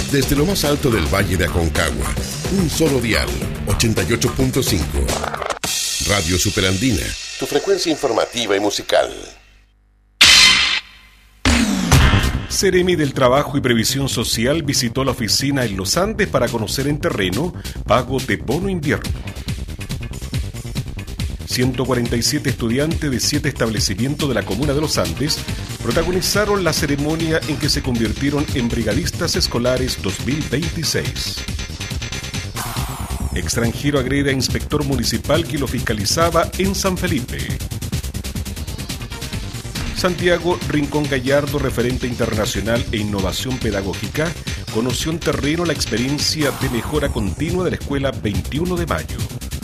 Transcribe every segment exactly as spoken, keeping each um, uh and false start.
Desde lo más alto del Valle de Aconcagua, un solo dial, ochenta y ocho punto cinco. Radio Superandina, tu frecuencia informativa y musical. Seremi del Trabajo y Previsión Social visitó la oficina en Los Andes para conocer en terreno pago de bono invierno. ciento cuarenta y siete estudiantes de siete establecimientos de la comuna de Los Andes protagonizaron la ceremonia en que se convirtieron en brigadistas escolares dos mil veintiséis. Extranjero agrede a inspector municipal que lo fiscalizaba en San Felipe. Santiago Rincón Gallardo, referente internacional e innovación pedagógica, conoció en terreno la experiencia de mejora continua de la Escuela veintiuno de Mayo.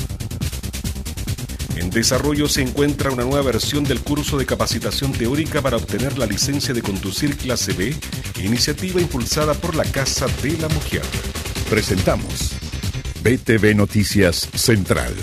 En desarrollo se encuentra una nueva versión del curso de capacitación teórica para obtener la licencia de conducir clase B, iniciativa impulsada por la Casa de la Mujer. Presentamos B T V Noticias Central.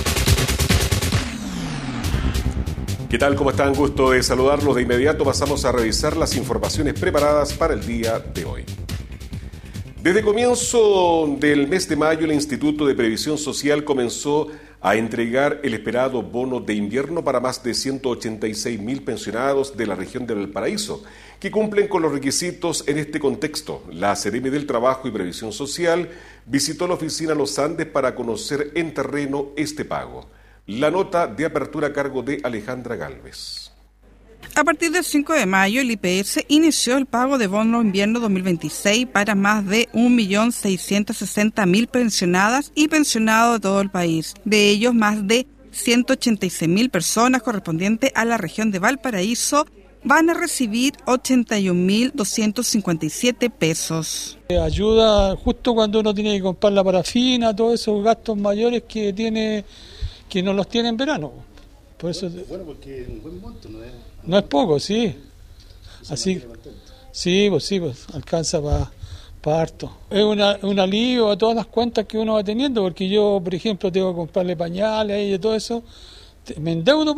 ¿Qué tal? ¿Cómo están? Gusto de saludarlos. De inmediato pasamos a revisar las informaciones preparadas para el día de hoy. Desde comienzo del mes de mayo, el Instituto de Previsión Social comenzó a entregar el esperado bono de invierno para más de ciento ochenta y seis mil pensionados de la región de Valparaíso, que cumplen con los requisitos en este contexto. La Seremi del Trabajo y Previsión Social visitó la oficina Los Andes para conocer en terreno este pago. La nota de apertura a cargo de Alejandra Galvez. A partir del cinco de mayo, el I P S inició el pago de bono invierno dos mil veintiséis para más de un millón seiscientos sesenta mil pensionadas y pensionados de todo el país. De ellos, más de ciento ochenta y seis mil personas correspondientes a la región de Valparaíso van a recibir ochenta y un mil doscientos cincuenta y siete pesos. Ayuda justo cuando uno tiene que comprar la parafina, todos esos gastos mayores que tiene que no los tiene en verano. Por eso, bueno, porque es un buen monto, ¿no es? No es poco, sí. Así, sí, pues sí, pues alcanza para pa harto. Es una, un alivio a todas las cuentas que uno va teniendo, porque yo, por ejemplo, tengo que comprarle pañales y todo eso, me endeudo